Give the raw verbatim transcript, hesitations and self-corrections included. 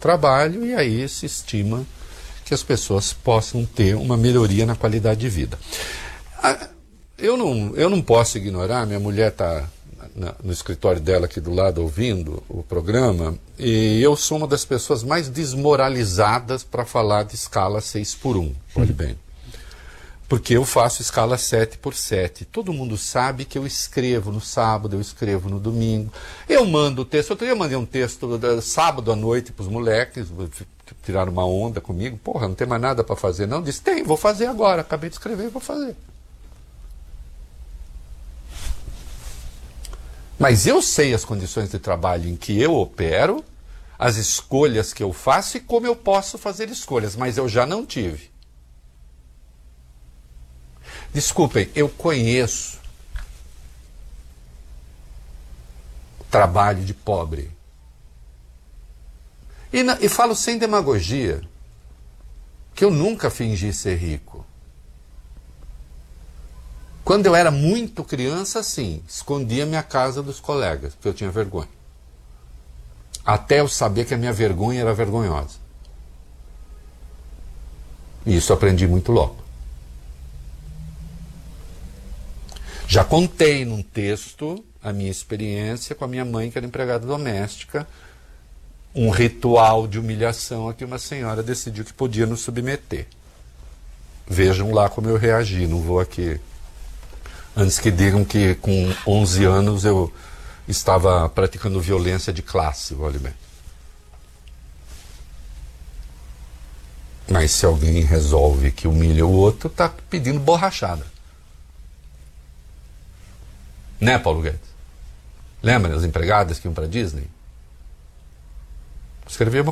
trabalho e aí se estima que as pessoas possam ter uma melhoria na qualidade de vida. Eu não, eu não posso ignorar, minha mulher está no escritório dela aqui do lado ouvindo o programa, e eu sou uma das pessoas mais desmoralizadas para falar de escala seis por um, olhe bem. Porque eu faço escala sete por sete. Todo mundo sabe que eu escrevo no sábado, eu escrevo no domingo. Eu mando o texto. Outro dia eu mandei um texto da, sábado à noite para os moleques, tiraram uma onda comigo. Porra, não tem mais nada para fazer não? Disse, tem, vou fazer agora. Acabei de escrever, vou fazer. Mas eu sei as condições de trabalho em que eu opero, as escolhas que eu faço e como eu posso fazer escolhas, mas eu já não tive. Desculpem, eu conheço trabalho de pobre. E, na, e falo sem demagogia, que eu nunca fingi ser rico. Quando eu era muito criança, sim, escondia minha casa dos colegas, porque eu tinha vergonha. Até eu saber que a minha vergonha era vergonhosa. E isso aprendi muito logo. Já contei num texto a minha experiência com a minha mãe, que era empregada doméstica, um ritual de humilhação a que uma senhora decidiu que podia nos submeter. Vejam lá como eu reagi, não vou aqui... Antes que digam que com onze anos eu estava praticando violência de classe, olha bem. Mas se alguém resolve que humilha o outro, está pedindo borrachada. Né, Paulo Guedes? Lembra das empregadas que iam para Disney? Escrevia uma